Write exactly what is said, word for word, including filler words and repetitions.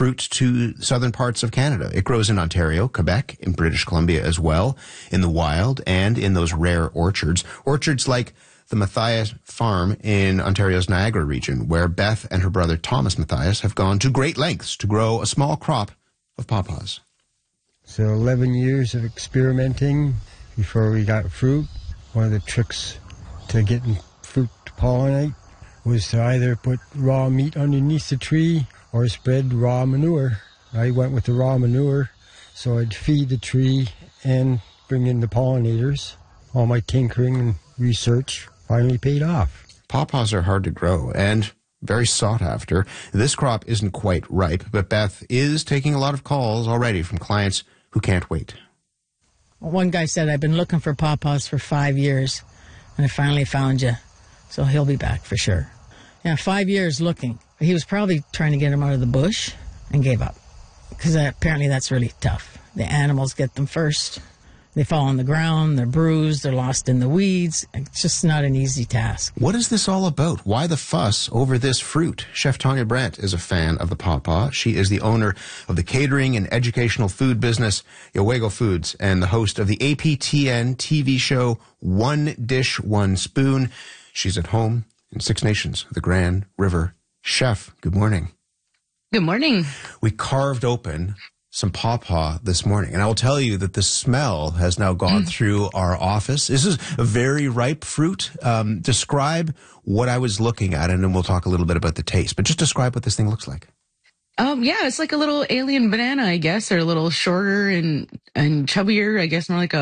fruit to southern parts of Canada. It grows in Ontario, Quebec, in British Columbia as well, in the wild, and in those rare orchards. Orchards like the Matthias Farm in Ontario's Niagara region, where Beth and her brother Thomas Matthias have gone to great lengths to grow a small crop of pawpaws. So eleven years of experimenting before we got fruit. One of the tricks to getting fruit to pollinate was to either put raw meat underneath the tree or spread raw manure. I went with the raw manure, so I'd feed the tree and bring in the pollinators. All my tinkering and research finally paid off. Pawpaws are hard to grow and very sought after. This crop isn't quite ripe, but Beth is taking a lot of calls already from clients who can't wait. One guy said, I've been looking for pawpaws for five years, and I finally found you. So he'll be back for sure. Yeah, five years looking. He was probably trying to get them out of the bush and gave up. Because apparently that's really tough. The animals get them first. They fall on the ground, they're bruised, they're lost in the weeds. It's just not an easy task. What is this all about? Why the fuss over this fruit? Chef Tanya Brandt is a fan of the pawpaw. She is the owner of the catering and educational food business, Yowego Foods, and the host of the A P T N T V show, One Dish, One Spoon. She's at home in Six Nations, the Grand River. Chef, good morning. Good morning. We carved open some pawpaw this morning, and I will tell you that the smell has now gone mm. through our office. This is a very ripe fruit. Um, describe what I was looking at, and then we'll talk a little bit about the taste. But just describe what this thing looks like. Um, yeah, it's like a little alien banana, I guess, or a little shorter and and chubbier, I guess, more like a